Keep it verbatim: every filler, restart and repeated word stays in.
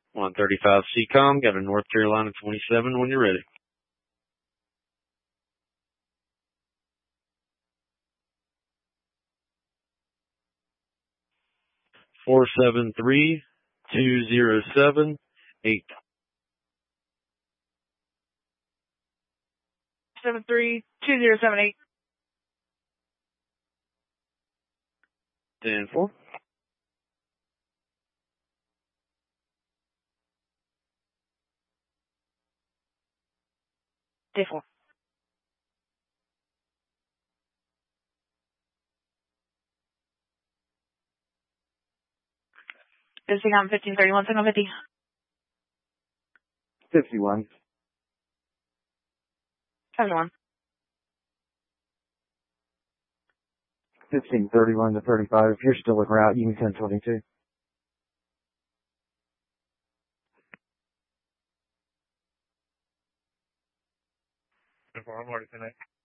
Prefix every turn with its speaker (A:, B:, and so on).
A: one thirty-five C COM, got a North Carolina twenty-seven when you're ready. four seven three, two zero seven, eight.
B: seven three two zero seven eight.
A: ten four.
B: Day four. This thing on fifteen thirty-one, signal fifty.
C: fifty-one.
B: seventy-one.
C: fifteen thirty-one to thirty-five. If you're still en route, you can ten twenty-two.
A: I'm already connected.